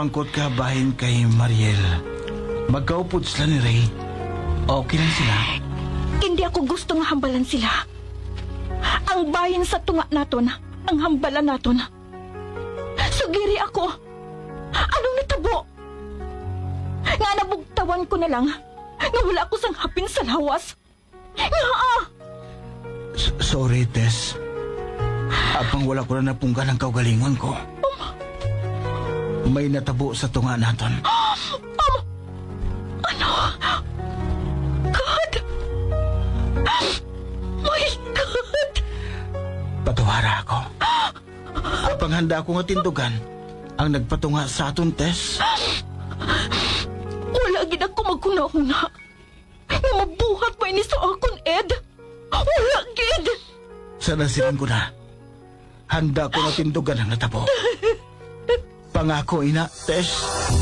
mangkot ka bahin kay Mariel. Magkaupod sila ni Ray. Okay lang sila. Hindi ako gusto nga hambalan sila. Ang bahin sa tunga naton, ang hambalan naton. Sugiri ako. Anong natabo? Nga nabugtawan ko na lang na wala ko sang hapin sa lawas. Nga Sorry, Tess. Apang wala ko na napunggan ang kaugalingon ko. May natabo sa tunga naton. Ano? God! My God! Patuwara ako. Apang handa ko nga tindugan ang nagpatunga sa aton, Tess. Wala gid ako magkunahuna. Nga mabuhat pa ini sa akon, Ed. Wala gid. Sa nasiling ko na, handa ko na tindugan ang natabo. Pangako, ina, Tess.